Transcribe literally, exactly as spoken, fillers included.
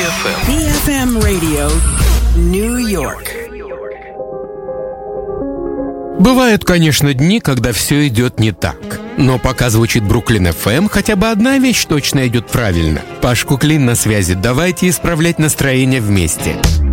эф эм. би эф эм Radio, Нью-Йорк. Бывают, конечно, дни, когда все идет не так. Но пока звучит Бруклин эф эм, хотя бы одна вещь точно идет правильно. Паш Куклин на связи. Давайте исправлять настроение вместе.